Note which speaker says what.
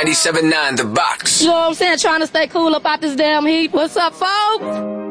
Speaker 1: 97.9 The Box.
Speaker 2: You know what I'm saying? Trying to stay cool up out this damn heat. What's up, folks?